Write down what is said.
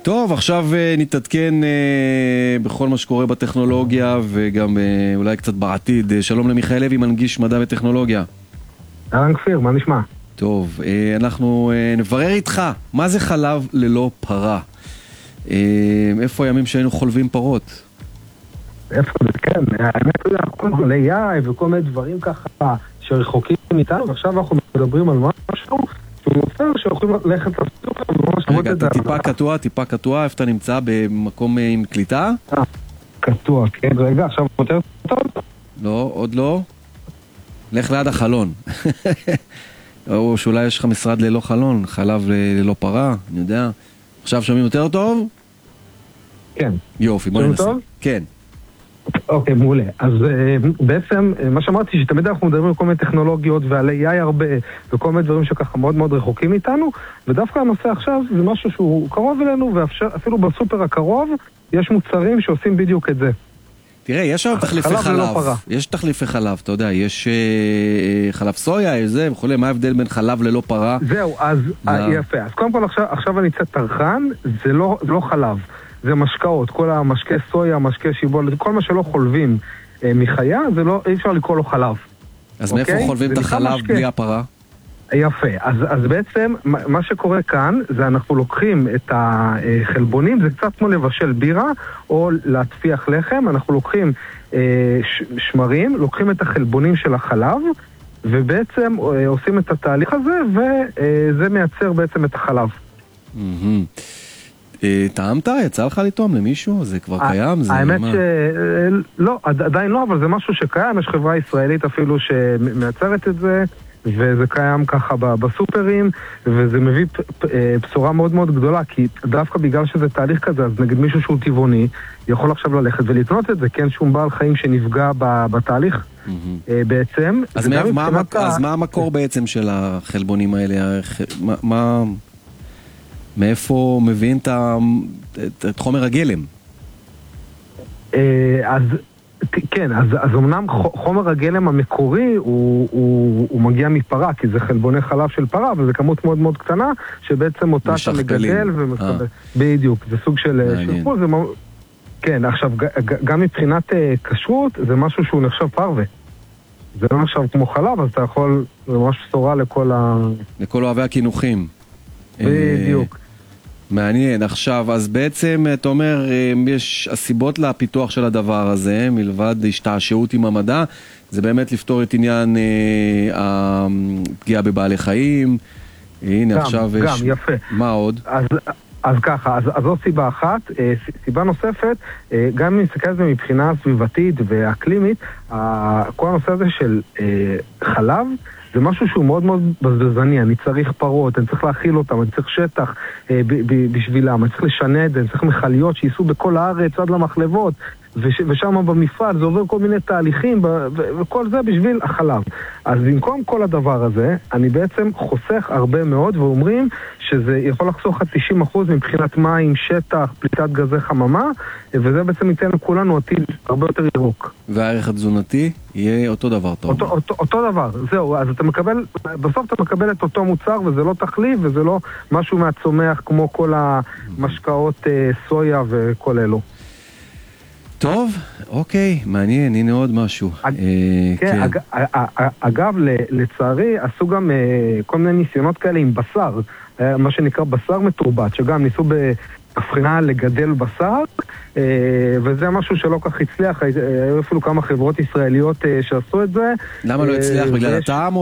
טוב, עכשיו נתעדכן בכל מה שקורה בטכנולוגיה וגם אולי קצת בעתיד. שלום למיכאל לוי, מנגיש מדע וטכנולוגיה. אהלן כפיר, מה נשמע? טוב, אנחנו נברר איתך מה זה חלב ללא פרה. איפה הימים שהיינו חולבים פרות? איפה זה, כן, האמת כל מיני AI וכל מיני דברים ככה שרחוקים מאיתנו, ועכשיו אנחנו מדברים על משהו שהוא יופר שיכולים ללכת לסופר. רגע, אתה טיפה קטוע, איפה אתה נמצא? במקום עם קליטה? קטוע, כן, רגע, עכשיו יותר טוב? לא, עוד לא. לך ליד החלון. או שאולי יש לך משרד ללא חלון, חלב ללא פרה, אני יודע. עכשיו שומעים יותר טוב? כן. יופי, בוא ננסה. טוב? כן. אוקיי, מעולה. אז בעצם, מה שאמרתי, שתמיד אנחנו מדברים על כל מיני טכנולוגיות ועל AI הרבה, וכל מיני דברים שככה מאוד מאוד רחוקים מאיתנו, ודווקא הנושא עכשיו זה משהו שהוא קרוב אלינו, ואפילו בסופר הקרוב יש מוצרים שעושים בדיוק את זה. תראה, יש היום תחליפי חלב. יש תחליפי חלב, אתה יודע, יש חלב סויה, יש זה, וכולי, מה ההבדל בין חלב ללא פרה? זהו, אז יפה. אז קודם כל עכשיו אני קצת טרחן, זה לא חלב. זה משקאות, כל המשקי סויה, משקי שיבולת, כל מה שלא חולבים מחיה, אי אפשר לקרוא לו חלב. אז מאיפה חולבים את החלב בלי הפרה? יפה, אז בעצם מה שקורה כאן זה אנחנו לוקחים את החלבונים, זה קצת כמו לבשל בירה או להטפיח לחם, אנחנו לוקחים שמרים, לוקחים את החלבונים של החלב ובעצם עושים את התהליך הזה וזה מייצר בעצם את החלב. טעמת? יצא לך לטעום למישהו? זה כבר קיים? האמת שלא, עדיין לא, אבל זה משהו שקיים, יש חברה ישראלית אפילו שמייצרת את זה וזה קיים ככה בסופרים, וזה מביא בשורה מאוד מאוד גדולה, כי דווקא בגלל שזה תהליך כזה, אז נגיד מישהו שהוא טבעוני, יכול עכשיו ללכת ולקנות את זה, כן, שום בעל חיים שנפגע בתהליך בעצם. אז מה המקור בעצם של החלבונים האלה? מאיפה מביאים את חומר הגלם? כן, אז אמנם חומר הגלם המקורי הוא מגיע מפרה, כי זה חלבוני חלב של פרה, וזה כמות מאוד מאוד קטנה, שבעצם אותה אתה מגדל ומקבל. בדיוק, זה סוג של שרפות. כן, עכשיו, גם מבחינת כשרות, זה משהו שהוא נחשב פרווה. זה לא נחשב כמו חלב, אז אתה יכול, זה ממש בשורה לכל אוהבי הכינוחים. בדיוק. מעניין. עכשיו, אז בעצם אתה אומר, יש הסיבות לפיתוח של הדבר הזה, מלבד השתעשעות עם המדע, זה באמת לפתור את עניין הפגיעה בבעלי חיים. הנה, עכשיו יש... גם, יפה. מה עוד? אז ככה, אז זו סיבה אחת. סיבה נוספת, גם אם נסתכל על זה מבחינה סביבתית ואקלימית, כל הנושא הזה של חלב, זה משהו שהוא מאוד מאוד בזבזני, אני צריך פרות, אני צריך להאכיל אותם, אני צריך שטח בשבילם, אני צריך לשנד, אני צריך מכליות שייסעו בכל הארץ עד למחלבות, ושם במפעל זה עובר כל מיני תהליכים, וכל זה בשביל החלב. אז במקום כל הדבר הזה, אני בעצם חוסך הרבה מאוד, ואומרים שזה יכול לחסוך עד 90% מבחינת מים, שטח, פליטת גזי חממה, וזה בעצם ייתן לכולנו עתיד הרבה יותר ירוק. והערך התזונתי יהיה אותו דבר, טוב. אותו דבר, זהו, אז אתה מקבל, בסוף אתה מקבל את אותו מוצר, וזה לא תחליף, וזה לא משהו מהצומח כמו כל המשקאות סויה וכל אלו. טוב, אוקיי, מעניין, הנה עוד משהו. כן, אגב, לצערי, עשו גם כל מיני ניסיונות כאלה עם בשר, מה שנקרא בשר מתורבת, שגם ניסו בהבחנה לגדל בשר, וזה משהו שלא כך הצליח, היו אפילו כמה חברות ישראליות שעשו את זה. למה לא הצליח? בגלל הטעם?